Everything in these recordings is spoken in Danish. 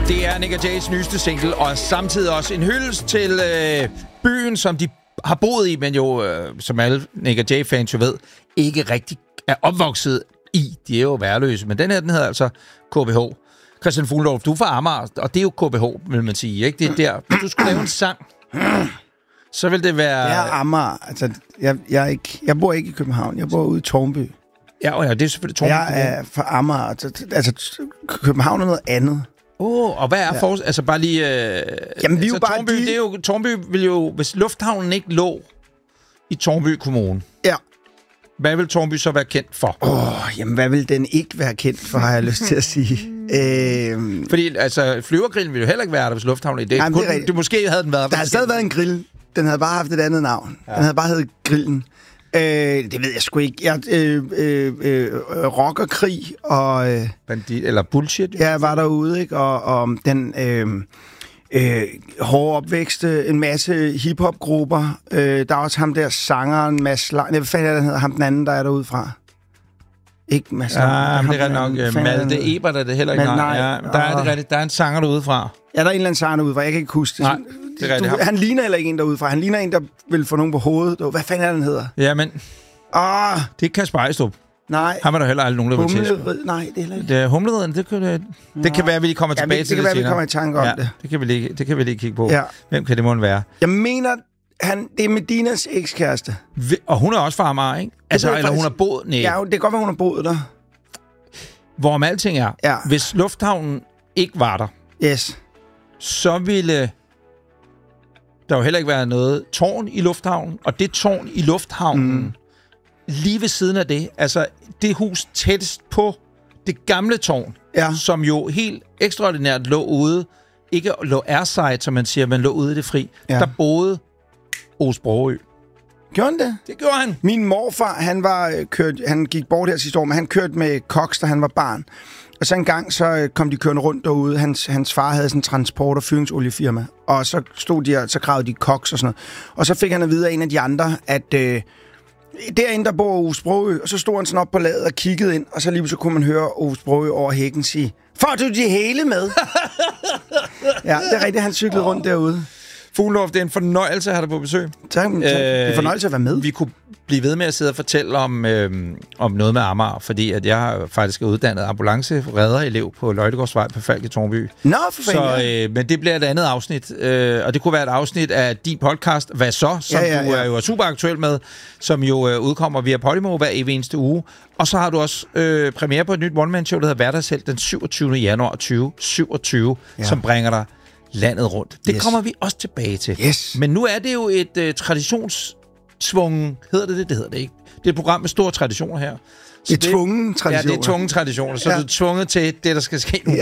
Det er Nick og Jays nyeste single, og samtidig også en hyldest til byen, som de har boet i, men jo, som alle Nick og Jay-fans jo ved, ikke rigtig er opvokset i. De er jo værløse, men den her, den hedder altså KBH. Christian Fuglendorf, du er fra Amager, og det er jo KBH, vil man sige, ikke? Det er der. Hvis du skulle lave en sang, så vil det være... Det er Amager. Altså, jeg bor ikke i København, jeg bor ude i Tårnby. Ja, det er selvfølgelig Tårnby. Jeg er fra Amager. Altså, København er noget andet. Og hvad er altså bare lige... Jamen, vi er jo bare Tårnby, det er jo, Tårnby vil jo... Hvis lufthavnen ikke lå i Tårnby Kommune, ja. Hvad vil Tårnby så være kendt for? Jamen, hvad vil den ikke være kendt for, har jeg lyst til at sige. Fordi, altså, flyvergrillen ville jo heller ikke være der, hvis lufthavnen ikke... Det måske havde den været... Der havde stadig været en grill. Den havde bare haft et andet navn. Ja. Den havde bare heddet Grillen. Det ved jeg sgu ikke. Rockerkrig og... Bandit, eller bullshit. Ja, var derude, ikke? Og den hårde opvækst, en masse hiphop-grupper. Der er også ham der sangeren, Mads Lang. Hvad fanden er det, han hedder? Ham den anden, der er derude fra. Ikke Mads Lang. Det er nok Malte Ebert, er det heller ikke. Nej. Der er det rigtigt. Der er en sanger derude fra. Ja, der er en eller anden sanger derude fra. Jeg kan ikke huske det. Nej, det er rigtigt. Han ligner heller ikke en derude fra. Han ligner en, der vil få nogen på hovedet. Hvad fanden er den hedder? Jamen, det er Kasper Ejstrup. Nej. Ham er der heller aldrig nogen, der vil tæske. Nej, det er heller ikke. Det er Humlereden, det kan være, at vi kommer tilbage til det senere. Det kan være, vi kommer i tanke om det. Det kan vi lige kigge på. Ja. Hvem kan det måtte være? Jeg mener, det er Medinas ekskæreste. Og hun er også fra Amager, ikke? Altså, eller hun har boet... Nej. Ja, det kan godt være, hun har boet der. Hvorom alting er, hvis lufthavnen ikke var der, så ville der jo heller ikke være noget tårn i lufthavnen, og det tårn i lufthavnen, lige ved siden af det, altså det hus tættest på det gamle tårn, som jo helt ekstraordinært lå ude, ikke lå airside, som man siger, men lå ude i det fri, der boede Ove Sprogøe. Gjorde han det? Det gjorde han. Min morfar, han gik bort her sidste år, men han kørte med koks, da han var barn. Og så en gang, så kom de kørende rundt derude. Hans far havde sådan en transport- og fyringsoliefirma. Og så så gravede de koks og sådan noget. Og så fik han at vide af en af de andre, at derinde, der bor Ove Sprogøe. Og så stod han sådan op på ladet og kiggede ind. Og så lige så kunne man høre Ove Sprogøe over hækken sige, får du de hele med? Ja, det er rigtigt, han cyklede rundt derude. Fuglendorf, det er en fornøjelse at have dig på besøg. Tak. Det er en fornøjelse at være med. Vi kunne blive ved med at sidde og fortælle om noget med Amager, fordi at jeg faktisk er uddannet ambulanceredderelev på Løjtegårdsvej på Falk i Tårnby. Nå, for fanden. Men det bliver et andet afsnit, og det kunne være et afsnit af din podcast, Hvad så? Som du er jo super aktuel med, som jo udkommer via Podimo hver eneste uge. Og så har du også premiere på et nyt one-man-show, der hedder Hverdagshelt den 27. januar 2027, som bringer dig landet rundt. Det kommer vi også tilbage til. Yes. Men nu er det jo et traditionssvungen... Hedder det? Det hedder det ikke. Det er et program med store traditioner her. Det er tvungen traditioner. Ja, det er tvungen traditioner. Så du er tvunget til det, der skal ske nu.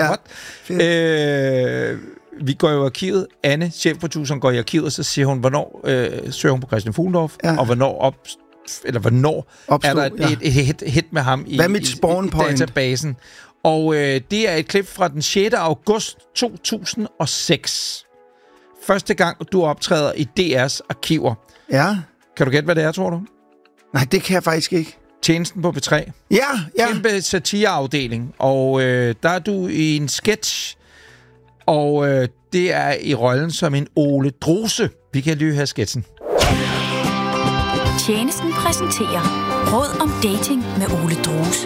Vi går i arkivet. Anne, chefproduceren, går i arkivet, og så siger hun, hvornår søger hun på Christian Fuglendorf, og hvornår er der et hit med ham i databasen. Og det er et klip fra den 6. august 2006. Første gang, du optræder i DR's arkiver. Ja. Kan du gætte, hvad det er, tror du? Nej, det kan jeg faktisk ikke. Tjenesten på B3. Ja. Kæmpe satireafdeling. Og der er du i en sketch, og det er i rollen som en Ole Druse. Vi kan lige have sketchen. Tjenesten præsenterer Råd om dating med Ole Druse.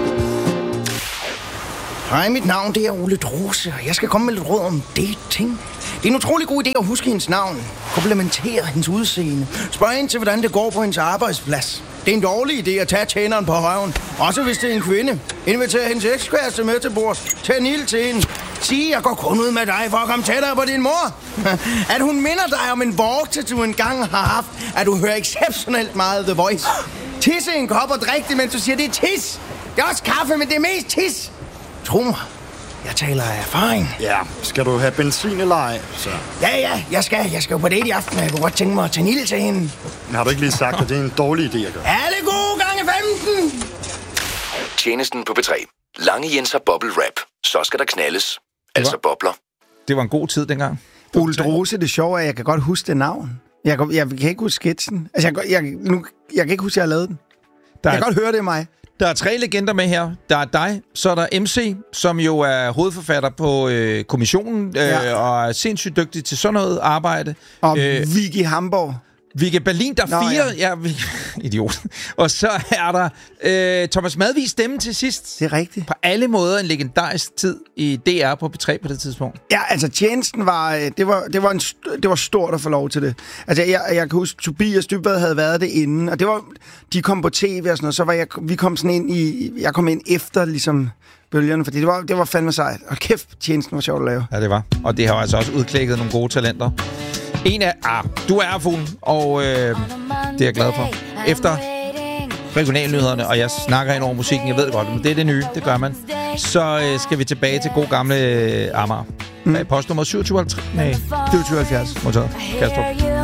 Hej, mit navn det er Ole Druse, og jeg skal komme med lidt råd om dating. Det er en utrolig god idé at huske hendes navn, komplementere hendes udseende, spørge ind til, hvordan det går på hendes arbejdsplads. Det er en dårlig idé at tage tjeneren på røven, også hvis det er en kvinde. Invitere hendes ekskæreste med til bords, tag en ild til hende. Sige, jeg går kun ud med dig for at komme tættere på din mor. At hun minder dig om en vorte, du engang har haft, at du hører exceptionelt meget The Voice. Tisse en kop og drik det, mens du siger, det er tis. Det er også kaffe, men det er mest tis. Tro mig, jeg taler af erfaring. Ja, skal du have benzin eller ej, så? Ja, jeg skal jo på date i aften, og jeg kunne godt tænke mig at tage en ild til hende. Men har du ikke lige sagt, at det er en dårlig idé at gøre? Alle gode gange 15! Tjenesten på B3. Lange Jenser Bobble Rap. Så skal der knaldes. Altså bobler. Det var en god tid dengang. Ole Druse, det sjove er, at jeg kan godt huske det navn. Jeg kan ikke huske sketchen. Altså, jeg kan ikke huske, at jeg har lavet den. Jeg kan godt høre det i mig. Der er 3 legender med her. Der er dig, så er der MC, som jo er hovedforfatter på kommissionen, og er sindssygt dygtig til sådan noget arbejde. Og Vicky Hamborg. Vicky Berlin, der er 4. Ja, idiot. Og så er der Thomas Madvigs stemme til sidst. Det er rigtigt. På alle måder en legendarisk tid i DR på P3 på det tidspunkt. Ja, altså tjenesten var... Det var stort at få lov til det. Altså, jeg kan huske, Tobias Dybvad havde været det inden, og det var... De kom på tv og sådan noget, så var vi kom sådan ind i... Jeg kom ind efter, ligesom... bølgerne, fordi det var fandme sejt. Og kæft, tjenesten var sjovt at lave. Ja, det var. Og det har altså også udklækket nogle gode talenter. Du er fuglen, og det er jeg glad for. Efter regionalnyhederne, og jeg snakker ind over musikken, jeg ved godt, men det er det nye, det gør man. Så skal vi tilbage til god gamle Amager. Postnummer 27. Nej, 27. Modtaget. Kastrup.